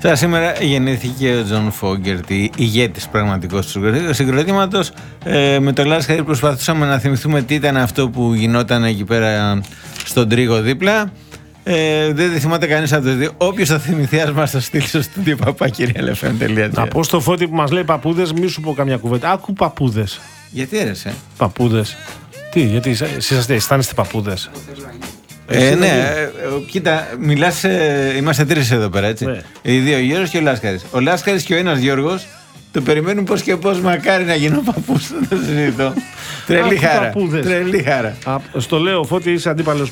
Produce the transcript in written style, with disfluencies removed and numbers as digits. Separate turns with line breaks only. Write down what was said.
Τώρα σήμερα γεννήθηκε ο Τζον Φόγκερτη, ηγέτης πραγματικός του συγκροτήματος. Με το Λάσχαρη προσπαθούσαμε να θυμηθούμε τι ήταν αυτό που γινόταν εκεί πέρα στον τρίγο δίπλα. Δεν θυμάται κανείς από τους δύο. Όποιος θα θυμηθεί, ας μας το στείλει στο στούντιο papakirialfm.gr.
Να πω στο Φώτη που μας λέει παππούδες, μη σου πω καμιά κουβέντα. Άκου παππούδες.
Γιατί έρεσε?
Παππούδες. Τι, γιατί εσείς αισθάνεστε παππούδες?
Ναι, κοίτα, μιλάς, είμαστε τρεις εδώ πέρα, έτσι.
Ναι.
Οι δύο, ο Γιώργος και ο Λάσκαρης. Ο Λάσκαρης και ο ένας Γιώργος το περιμένουν πώς και πώς, μακάρι να γίνω παππούς, δεν το συζητώ. Τρελή χαρά. Τρελή χαρά.
Στο λέω, Φώτη, είσαι αντίπαλος